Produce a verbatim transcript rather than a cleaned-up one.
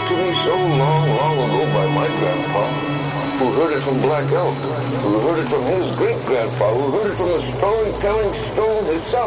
to me so long, long ago by my grandpa, who heard it from Black Elk, who heard it from his great-grandpa, who heard it from the storytelling stone himself.